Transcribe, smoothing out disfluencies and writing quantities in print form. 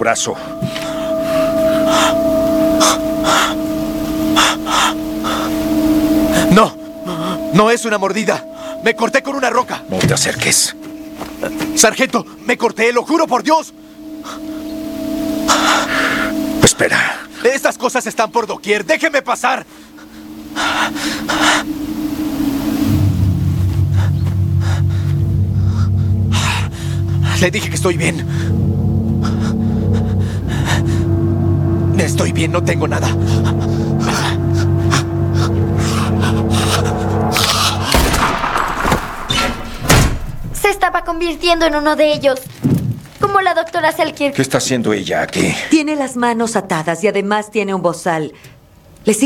brazo. No, no es una mordida. Me corté con una roca. No te acerques. Sargento, me corté, lo juro por Dios. Espera. Estas cosas están por doquier. ¡Déjeme pasar! Le dije que estoy bien. Estoy bien, no tengo nada. Se estaba convirtiendo en uno de ellos. Como la doctora Selkirk. ¿Qué está haciendo ella aquí? Tiene las manos atadas y además tiene un bozal.